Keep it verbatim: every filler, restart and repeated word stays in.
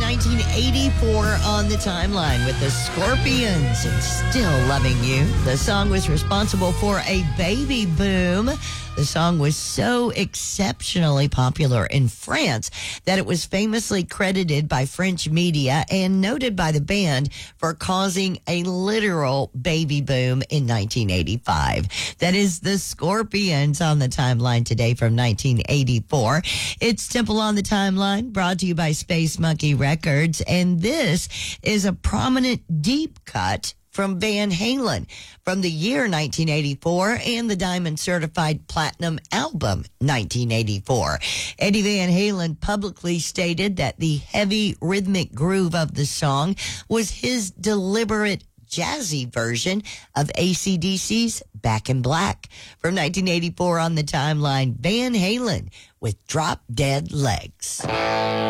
nineteen eighty-four on the timeline with the Scorpions and Still Loving You. The song was responsible for a baby boom. The song was so exceptionally popular in France that it was famously credited by French media and noted by the band for causing a literal baby boom in nineteen eighty-five. That is the Scorpions on the timeline today from nineteen eighty-four. It's Temple on the Timeline, brought to you by Space Monkey Records, and this is a prominent deep cut from Van Halen from the year nineteen eighty-four and the Diamond Certified Platinum album nineteen eighty-four. Eddie Van Halen publicly stated that the heavy rhythmic groove of the song was his deliberate jazzy version of A C D C's Back in Black. From nineteen eighty-four on the timeline, Van Halen with Drop Dead Legs.